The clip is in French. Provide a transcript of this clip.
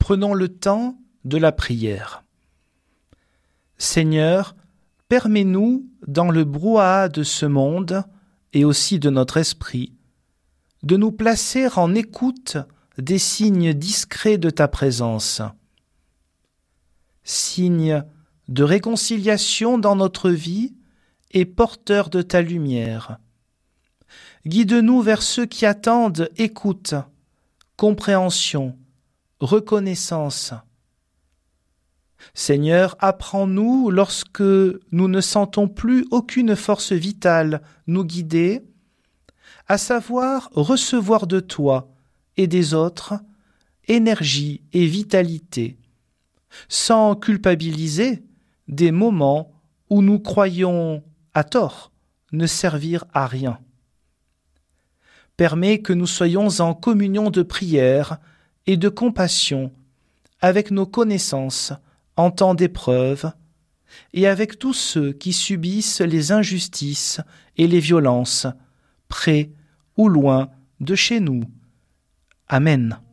Prenons le temps de la prière. Seigneur, permets-nous, dans le brouhaha de ce monde et aussi de notre esprit, de nous placer en écoute des signes discrets de ta présence. Signes de réconciliation dans notre vie et porteurs de ta lumière. Guide-nous vers ceux qui attendent écoute, compréhension, reconnaissance. Seigneur, apprends-nous lorsque nous ne sentons plus aucune force vitale nous guider, à savoir recevoir de toi et des autres énergie et vitalité, sans culpabiliser des moments où nous croyons, à tort, ne servir à rien. Permets que nous soyons en communion de prière et de compassion avec nos connaissances en temps d'épreuve et avec tous ceux qui subissent les injustices et les violences, près ou loin de chez nous. Amen.